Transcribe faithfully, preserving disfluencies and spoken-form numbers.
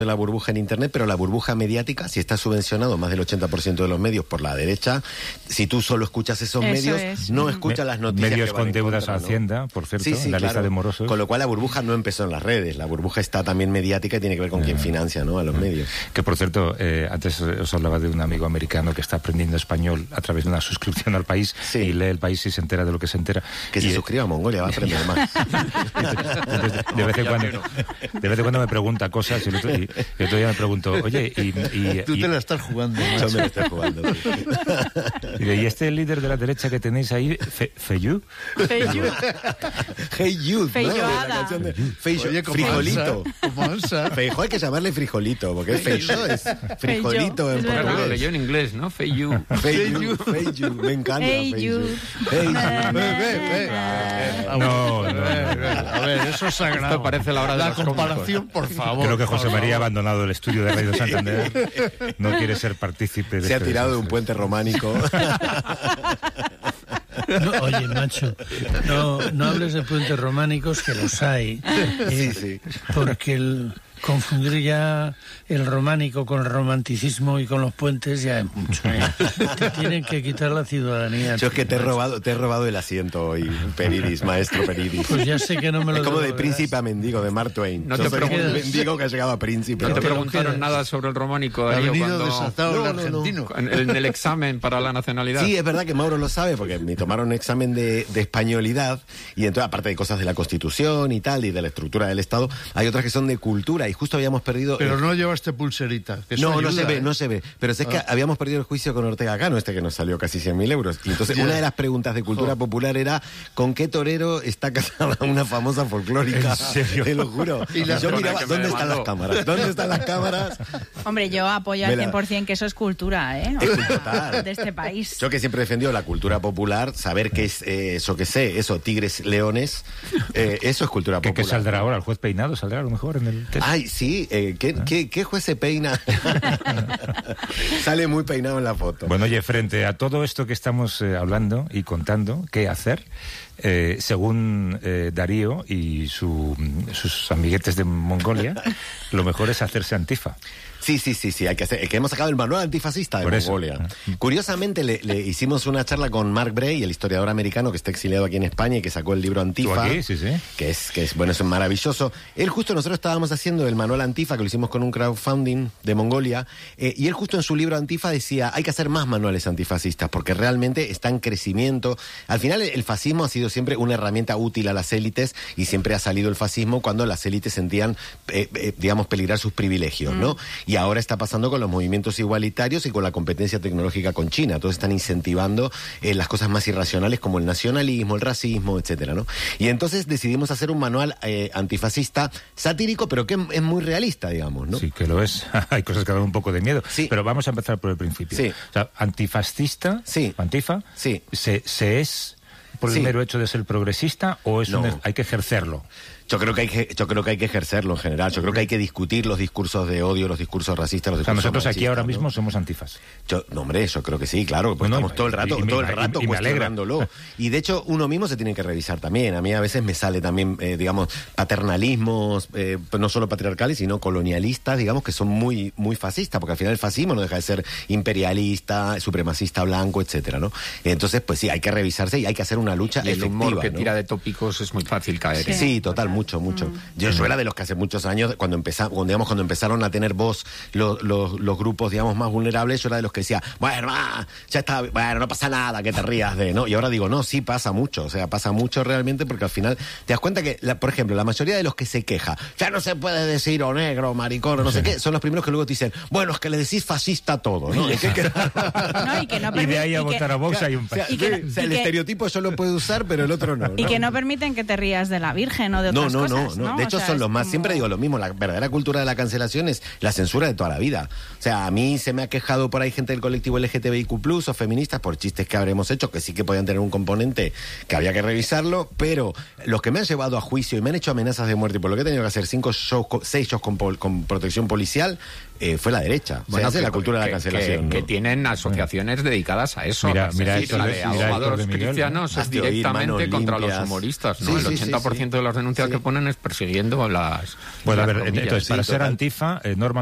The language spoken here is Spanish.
de la burbuja en Internet, pero la burbuja mediática, si está subvencionado más del ochenta por ciento de los medios por la derecha, si tú solo escuchas esos Eso medios, es. no escuchas las noticias Medios que van con en deudas contra, a ¿no? Hacienda, por cierto, Sí, sí, en la claro. lista de morosos. Con lo cual la burbuja no empezó en las redes, la burbuja está también mediática y tiene que ver con quién financia, ¿no?, a los medios. Que, por cierto, eh, antes os hablaba de un amigo americano que está aprendiendo español a través de una suscripción al País, sí, y lee el País y se entera de lo que se entera. Que y se eh, suscriba a Mongolia, va a aprender más. Entonces, de, vez en cuando, de vez en cuando me pregunta cosas y el otro, y el otro día me pregunto, oye, y... y Tú y, te la estás jugando. Yo me la estoy jugando. Sí. Y, y este líder de la derecha que tenéis ahí, Fe, Feyú. Feyú. Hey Youth, ¿no? Feyoada. La canción de Feijo- Oye, ¿cómo frijolito. onsa? ¿Cómo onsa? Feijo hay que llamarle frijolito, porque es Feijo, es frijolito Feijo, en es Claro, verdad. lo portugués. leyó en inglés, ¿no? Feijú. Feijú, Feijú, me encanta. Hey, Feijú. you. Hey, you. Ve, ve, ve. No, no, A ver, no. a ver, eso es sagrado. Esto parece la hora de La los comparación, por favor. Creo que José por María ha favor. abandonado el estudio de Radio Santander. No quiere ser partícipe de Se ha este tirado de un desastre. puente románico. No, oye, macho, no, no hables de puentes románicos, que los hay. Sí, eh, sí. Porque el confundir ya el románico con el romanticismo y con los puentes ya es mucho. ¿eh? Te tienen que quitar la ciudadanía. Yo es que te he robado, te he robado el asiento hoy, Peridis, maestro Peridis. Pues ya sé que no me lo Es como de devolverás. príncipe a mendigo, de Mark Twain. No Yo te soy como un preocupes. mendigo que ha llegado a príncipe. No te te lo preguntaron quedas. nada sobre el románico, Ha Darío, venido cuando... desatado No, el no, no. argentino. En el, en el examen para la nacionalidad. Sí, es verdad que Mauro lo sabe, porque me tomaron un examen de, de españolidad, y entonces, aparte de cosas de la Constitución y tal, y de la estructura del Estado, hay otras que son de cultura, y justo habíamos perdido... Pero eh, no llevaste pulserita. Que eso no, no ayuda, se ve, ¿eh? no se ve. Pero es que Ah. habíamos perdido el juicio con Ortega Cano, este que nos salió casi cien mil euros. Y entonces Ya. una de las preguntas de cultura Jo. popular era ¿con qué torero está casada una famosa folclórica? ¿En serio? Te lo juro. Y Y la yo persona miraba, que me ¿dónde están las demandó? cámaras? ¿Dónde están las cámaras? Hombre, yo apoyo Me al la- cien por ciento que eso es cultura, ¿eh? Es O sea, total. de este país. Yo que siempre he defendido la cultura popular, saber qué es eh, eso que sé, eso, tigres, leones, eh, eso es cultura ¿Qué, popular. qué saldrá ahora? ¿El juez Peinado saldrá a lo mejor en el test? Ay, sí, eh, ¿qué, qué, ¿qué juez se peina? Sale muy peinado en la foto. Bueno, oye, frente a todo esto que estamos eh, hablando y contando, ¿qué hacer? Eh, según eh, Darío y su, sus amiguetes de Mongolia, lo mejor es hacerse antifa. Sí, sí, sí, sí, hay que hacer. Es que hemos sacado el manual antifascista de Por eso. Mongolia. Curiosamente, le, le hicimos una charla con Mark Bray, el historiador americano que está exiliado aquí en España y que sacó el libro Antifa. ¿Tú aquí? Sí, sí. Que es, que es, bueno, es maravilloso. Él justo, nosotros estábamos haciendo el manual Antifa, que lo hicimos con un crowdfunding de Mongolia, eh, y él justo en su libro Antifa decía, hay que hacer más manuales antifascistas, porque realmente está en crecimiento. Al final, el fascismo ha sido siempre una herramienta útil a las élites, y siempre ha salido el fascismo cuando las élites sentían, eh, eh, digamos, peligrar sus privilegios, ¿no? Y ahora está pasando con los movimientos igualitarios y con la competencia tecnológica con China. Todos están incentivando eh, las cosas más irracionales como el nacionalismo, el racismo, etcétera, ¿no? Y entonces decidimos hacer un manual eh, antifascista satírico, pero que es muy realista, digamos, ¿no? Sí, que lo es. Hay cosas que dan un poco de miedo. Sí. Pero vamos a empezar por el principio. Sí. O sea, antifascista, Sí. antifa, Sí. ¿se, se es por el Sí. mero hecho de ser progresista o es No. un- hay que ejercerlo? Yo creo que hay que, yo creo que hay que ejercerlo en general. Yo creo que hay que discutir los discursos de odio, los discursos racistas, los O sea, discursos nosotros aquí machistas, ahora ¿no? mismo somos antifas. Yo, no, hombre, yo creo que sí, claro, pues Bueno, estamos y- todo el rato, y- y- todo el y- rato y me alegra. cuestionándolo. Y de hecho, uno mismo se tiene que revisar también. A mí a veces me sale también, eh, digamos, paternalismos, eh, no solo patriarcales, sino colonialistas, digamos, que son muy, muy fascistas, porque al final el fascismo no deja de ser imperialista, supremacista blanco, etcétera, ¿no? Entonces, pues sí, hay que revisarse y hay que hacer una lucha Y el efectiva, humor que ¿no? tira de tópicos es muy fácil caer. Sí. ¿eh? Sí, total, mucho, mucho. Yo, yo era de los que hace muchos años, cuando empezamos, cuando, digamos, cuando empezaron a tener voz los, los, los grupos, digamos, más vulnerables, yo era de los que decía, bueno, ah, ya está, bueno, no pasa nada, que te rías de, ¿no? Y ahora digo, no, sí pasa mucho, o sea, pasa mucho realmente, porque al final te das cuenta que, la, por ejemplo, la mayoría de los que se queja, ya no se puede decir o negro, maricón, o no sé qué, son los primeros que luego te dicen, bueno, es que le decís fascista a todo, ¿no? ¿Y qué queda? No, y que no Y de permi- ahí a y que- votar a Vox hay un O sea, país. Y que- o sea, y el que- estereotipo yo lo puedo usar, pero el otro no. Y que no permiten que te rías de la Virgen o de No, otras no, no, cosas, no. ¿no? De O hecho, sea, son es los más. como- Siempre digo lo mismo. La verdadera cultura de la cancelación es la censura de toda la vida. O sea, a mí se me ha quejado por ahí gente del colectivo L G T B I Q plus o feministas por chistes que habremos hecho, que sí que podían tener un componente que había que revisarlo, pero los que me han llevado a juicio y me han hecho amenazas de muerte y por lo que he tenido que hacer cinco shows, co- seis shows con, pol- con protección policial, eh, fue la derecha. Bueno, se hace que- la cultura de la que- cancelación. Que, que ¿no? tienen asociaciones dedicadas a eso. Mira, Es mira decir, Héctor la de- de mira Héctor abogados de Miguel, ¿no? cristianos es Has de oír directamente manos contra los limpias. humoristas, ¿no? Sí, El sí, sí, ochenta por ciento de las denuncias sí. que ponen es persiguiendo las... Bueno, a las ver, comillas. entonces, sí, para ser total. antifa, eh, Norma